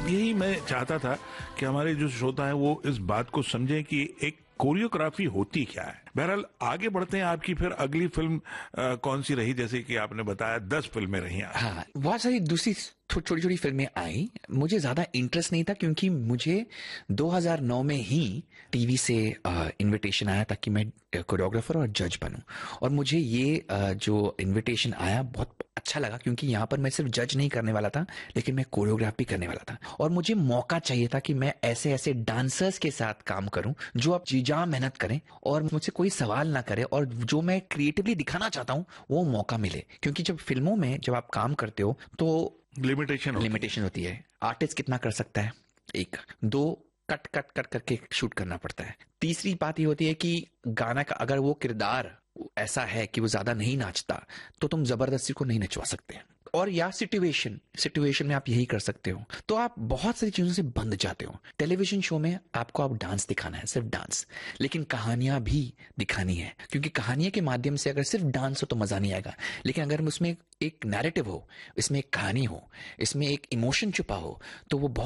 यही मैं चाहता था कि हमारे जो श्रोता है वो इस बात को समझें कि एक कोरियोग्राफी होती क्या है। बहरहाल आगे बढ़ते हैं। आपकी फिर अगली फिल्म कौन सी रही? जैसे कि आपने बताया 10 फिल्में रही हैं। हाँ, बहुत सारी दूसरी छोटी छोटी फिल्में आई। मुझे ज्यादा इंटरेस्ट नहीं था क्योंकि मुझे 2009 में ही टीवी से इनविटेशन आया था कि मैं कोरियोग्राफर और जज बनूं। और मुझे ये जो इनविटेशन आया बहुत अच्छा लगा क्योंकि यहाँ पर मैं सिर्फ जज नहीं करने वाला था, लेकिन मैं कोरियोग्राफी करने वाला था। और मुझे मौका चाहिए था कि मैं ऐसे ऐसे डांसर्स के साथ काम करूं जो अब जी जान मेहनत करें और मुझसे कोई सवाल ना करे, और जो मैं क्रिएटिवली दिखाना चाहता हूं वो मौका मिले। क्योंकि जब फिल्मों में जब आप काम करते हो तो लिमिटेशन होती है। आर्टिस्ट कितना कर सकता है? एक दो कट कट कट करके शूट करना पड़ता है। तीसरी बात ये होती है कि गाना का अगर वो किरदार ऐसा है कि वो ज्यादा नहीं नाचता तो तुम जबरदस्ती को नहीं नचवा सकते। और या सिचुएशन में आप यही कर सकते हो। तो आप बहुत सारी चीजों से बंध जाते हो। टेलीविजन शो में आपको अब डांस दिखाना है, सिर्फ डांस, लेकिन कहानियां भी दिखानी है क्योंकि कहानियों के माध्यम से अगर सिर्फ डांस हो तो मजा नहीं आएगा। लेकिन अगर उसमें एक नैरेटिव हो, इसमें एक कहानी हो, इसमें एक इमोशन छुपा हो, तो वो बहुत